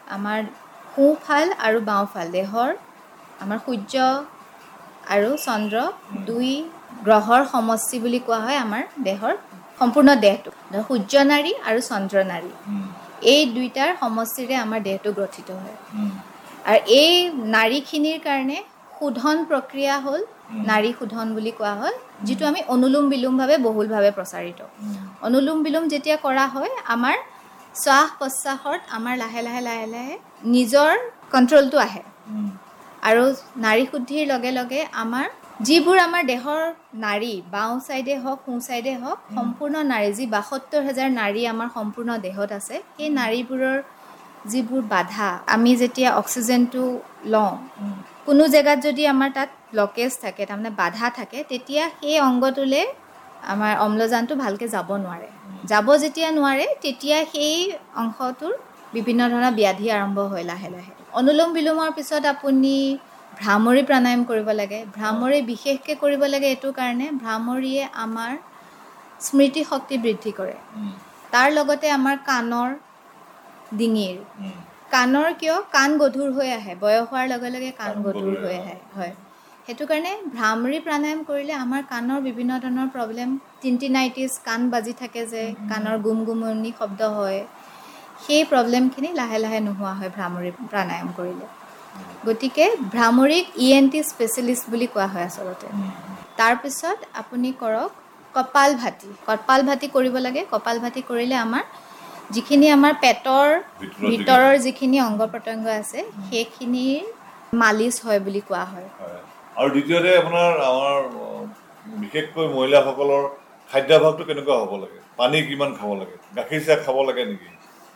আমাৰ সোঁফাল আৰু বাওঁফাল দেহৰ আমাৰ সূৰ্য আৰু চন্দ্ৰ দুই গ্ৰহৰ সমষ্টি বুলি কোৱা হয় আমাৰ দেহৰ সম্পূৰ্ণ দেহটো সূৰ্য নাড়ী আৰু চন্দ্ৰ নাড়ী এই দুইটাৰ সমষ্টিৰে আমাৰ দেহটো গঠিত হয় আৰু এই নাড়ীখিনিৰ কাৰণে শোধন প্ৰক্ৰিয়া হ'ল নাড়ী শোধন বুলি কোৱা হয় যিটো আমি অনুলোম বিলোমভাৱে বহুলভাৱে প্ৰচাৰিত অনুলোম বিলোম যেতিয়া কৰা হয় আমাৰ শ্বাস প্ৰশ্বাসত আমাৰ লাহে লাহে লাহে লাহে নিজৰ কণ্ট্ৰলটো আহে আৰু নাড়ী শুদ্ধিৰ লগে লগে আমাৰ যিবোৰ আমাৰ দেহৰ নাড়ী বাওঁ চাইডে হওক সোঁ চাইডে হওক সম্পূৰ্ণ নাড়ী যি ৭২,০০০ নাড়ী আমাৰ সম্পূৰ্ণ দেহত আছে সেই নাড়ীবোৰৰ যিবোৰ বাধা আমি যেতিয়া অক্সিজেনটো লওঁ কোনো জেগাত যদি আমাৰ তাত ব্লকেজ থাকে তাৰমানে বাধা থাকে তেতিয়া সেই অংগটোলৈ আমাৰ অম্লজানটো ভালকৈ যাব নোৱাৰে যাব যেতিয়া নোৱাৰে তেতিয়া সেই অংশটোৰ বিভিন্ন ধৰণৰ ব্যাধি আৰম্ভ হয় লাহে লাহে অনুলোম বিলোমৰ পিছত আপুনি ভ্ৰামৰী প্ৰাণায়াম কৰিব লাগে ভ্ৰামৰী বিশেষকৈ কৰিব লাগে এইটো কাৰণে ভ্ৰামৰীয়ে আমাৰ স্মৃতি শক্তি বৃদ্ধি কৰে তাৰ লগতে আমাৰ কাণৰ ডিঙিৰ কাণৰ কিয় কাণ গধুৰ হৈ আহে বয়স হোৱাৰ লগে লগে কাণ গধুৰ হৈ আহে হয় সেইটো কাৰণে ভ্ৰামৰী প্ৰাণায়াম কৰিলে আমাৰ কাণৰ বিভিন্ন ধৰণৰ প্ৰব্লেম টিনটিনাইটিছ কাণ বাজি থাকে যে কাণৰ গুমগুমনি শব্দ হয় সেই প্ৰব্লেমখিনি লাহে লাহে নোহোৱা হয় ভ্ৰামৰী প্ৰাণায়াম কৰিলে গতিকে ভ্ৰামৰীক ENT স্পেচিয়েলিষ্ট বুলি কোৱা হয় আচলতে তাৰপিছত আপুনি কৰক কপালভাতি কৰিব লাগে কপালভাতি কৰিলে আমাৰ যিখিনি আমাৰ পেটৰ ভিতৰৰ যিখিনি অংগ প্ৰত্যংগ আছে সেইখিনিৰ মালিচ হয় বুলি কোৱা হয় আৰু দ্বিতীয়তে আপোনাৰ আমাৰ বিশেষকৈ মহিলাসকলৰ খাদ্যাভ্যাসটো কেনেকুৱা হ'ব লাগে পানী কিমান খাব লাগে গাখীৰ চাহ খাব লাগে নেকি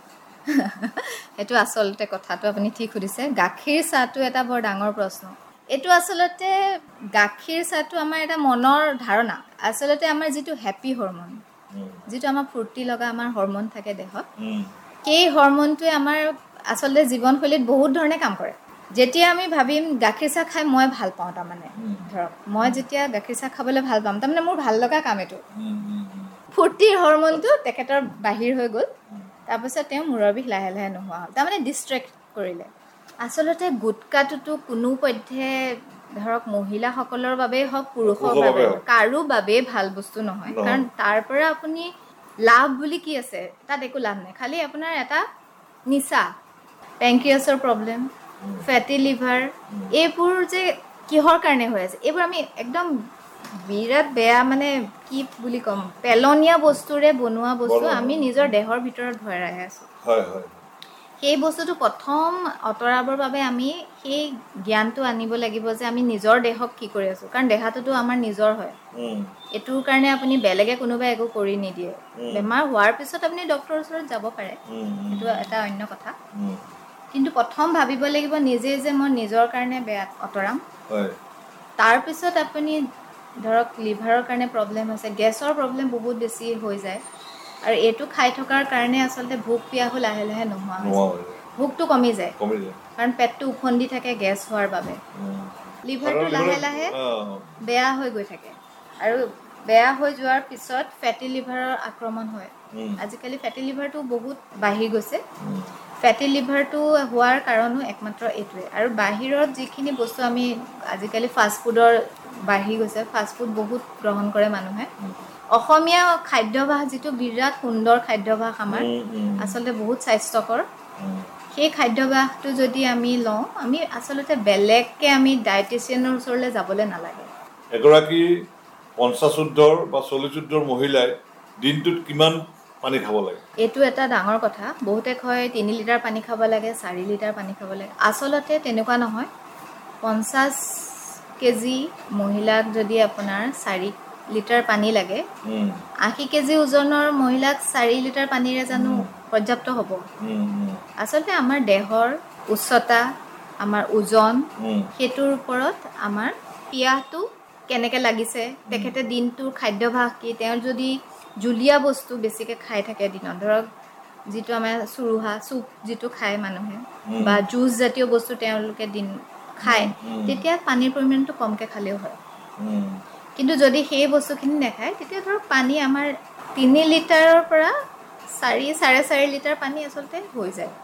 সেইটো আচলতে কথাটো আপুনি ঠিক সুধিছে গাখীৰ চাহটো এটা বৰ ডাঙৰ প্ৰশ্ন এইটো আচলতে গাখীৰ চাহটো আমাৰ এটা মনৰ ধাৰণা আচলতে আমাৰ যিটো হেপী হৰমন যিটো আমাৰ ফূৰ্তি লগা আমাৰ হৰমন থাকে দেহত সেই হৰমনটোৱে আমাৰ আচলতে জীৱনশৈলীত বহুত ধৰণে কাম কৰে যেতিয়া আমি ভাবিম গাখীৰ চাহ খাই মই ভাল পাওঁ তাৰমানে ধৰক মই যেতিয়া গাখীৰ চাহ খাবলৈ ভাল পাম তাৰমানে মোৰ ভাল লগা কাম এইটো ফূৰ্তিৰ হৰমনটো তেখেতৰ বাহিৰ হৈ গ'ল তাৰপিছত তেওঁ মূৰৰ বিষ লাহে লাহে নোহোৱা হ'ল তাৰমানে ডিষ্ট্ৰেক্ট কৰিলে আচলতে গুটকাটোতো কোনো পধ্যে ধৰক মহিলাসকলৰ বাবেই হওক পুৰুষৰ বাবে কাৰো বাবেই ভাল বস্তু নহয় কাৰণ তাৰ পৰা আপুনি লাভ বুলি কি আছে তাত একো লাভ নাই খালি আপোনাৰ এটা নিচা পেংক্ৰিয়াছৰ প্ৰব্লেম ফেটি লিভাৰ এইবোৰ যে কিহৰ কাৰণে হৈ আছে এইবোৰ আমি একদম বিৰাট বেয়া মানে কি বুলি ক'ম পেলনীয়া বস্তুৰে বনোৱা বস্তু আমি নিজৰ দেহৰ ভিতৰত ভৰাই আছোঁ সেই বস্তুটো প্ৰথম আঁতৰাবৰ বাবে আমি সেই জ্ঞানটো আনিব লাগিব যে আমি নিজৰ দেহক কি কৰি আছোঁ কাৰণ দেহাটোতো আমাৰ নিজৰ হয় এইটোৰ কাৰণে আপুনি বেলেগে কোনোবাই একো কৰি নিদিয়ে বেমাৰ হোৱাৰ পিছত আপুনি ডক্তৰৰ ওচৰত যাব পাৰে সেইটো এটা অন্য কথা কিন্তু প্ৰথম ভাবিব লাগিব নিজে যে মই নিজৰ কাৰণে বেয়া আঁতৰাম তাৰপিছত আপুনি ধৰক লিভাৰৰ কাৰণে প্ৰব্লেম হৈছে গেছৰ প্ৰব্লেম বহুত বেছি হৈ যায় আৰু এইটো খাই থকাৰ কাৰণে আচলতে ভোক পিয়াহো লাহে লাহে নোহোৱা হৈছে ভোকটো কমি যায় কাৰণ পেটটো উফন্দি থাকে গেছ হোৱাৰ বাবে লিভাৰটো লাহে লাহে বেয়া হৈ গৈ থাকে আৰু বেয়া হৈ যোৱাৰ পিছত ফেটি লিভাৰৰ আক্ৰমণ হয় আজিকালি ফেটি লিভাৰটো বহুত বাঢ়ি গৈছে ফেটি লিভাৰটো হোৱাৰ কাৰণো একমাত্ৰ এইটোৱে আৰু বাহিৰত যিখিনি বস্তু আমি আজিকালি ফাষ্টফুডৰ বাঢ়ি গৈছে ফাষ্টফুড বহুত গ্ৰহণ কৰে মানুহে অসমীয়া খাদ্যাভ্যাস যিটো বিৰাট সুন্দৰ খাদ্যাভ্যাস আমাৰ আচলতে বহুত স্বাস্থ্যকৰ সেই খাদ্যাভ্যাসটো যদি আমি লওঁ আমি আচলতে বেলেগকৈ আমি ডায়েটিচিয়ানৰ ওচৰলৈ যাবলৈ নালাগে এগৰাকী 50 বা 40 মহিলাই দিনটোত কিমান পানী খাব লাগে এইটো এটা ডাঙৰ কথা বহুতে কয় 3 লিটাৰ পানী খাব লাগে 4 লিটাৰ পানী খাব লাগে আচলতে তেনেকুৱা নহয় 50 কেজি মহিলাক যদি আপোনাৰ 4 লিটাৰ পানী লাগে 80 কেজি ওজনৰ মহিলাক 4 লিটাৰ পানীৰে জানো পৰ্যাপ্ত হ'ব আচলতে আমাৰ দেহৰ উচ্চতা আমাৰ ওজন সেইটোৰ ওপৰত আমাৰ পিয়াহটো কেনেকৈ লাগিছে তেখেতে দিনটোৰ খাদ্যাভ্যাস কি তেওঁৰ যদি জুলীয়া বস্তু বেছিকৈ খাই থাকে দিনত ধৰক যিটো আমাৰ চুৰুহা চুপ যিটো খায় মানুহে বা জুচ জাতীয় বস্তু তেওঁলোকে দিন খায় তেতিয়া পানীৰ পৰিমাণটো কমকৈ খালেও হয় কিন্তু যদি সেই বস্তুখিনি নাখায় তেতিয়া ধৰক পানী আমাৰ 3 লিটাৰৰ পৰা 4-4.5 লিটাৰ পানী আচলতে হৈ যায়